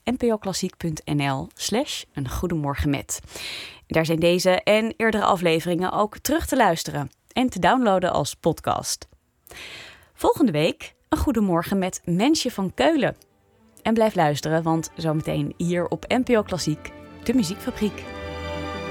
npoklassiek.nl/eengoedemorgenmet. Daar zijn deze en eerdere afleveringen ook terug te luisteren en te downloaden als podcast. Volgende week een goedemorgen met Mensje van Keulen. En blijf luisteren, want zometeen hier op NPO Klassiek, de Muziekfabriek.